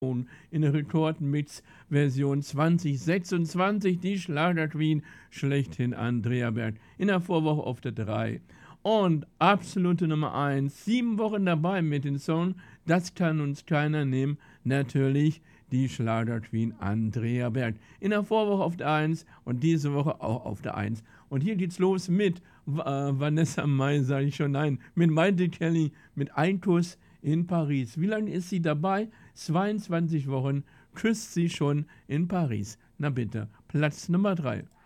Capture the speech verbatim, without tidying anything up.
in der Rekordmix-Version zwanzig sechsundzwanzig, die Schlager-Queen schlechthin Andrea Berg in der Vorwoche auf der drei. Und absolute Nummer eins, sieben Wochen dabei mit dem Song Das kann uns keiner nehmen, natürlich die Schlager-Queen Andrea Berg. In der Vorwoche auf der eins und diese Woche auch auf der eins. Und hier geht's los mit äh, Vanessa Mai, sage ich schon, nein, mit Maite Kelly, mit Ein Kuss in Paris. Wie lange ist sie dabei? zweiundzwanzig Wochen küsst sie schon in Paris. Na bitte, Platz Nummer drei.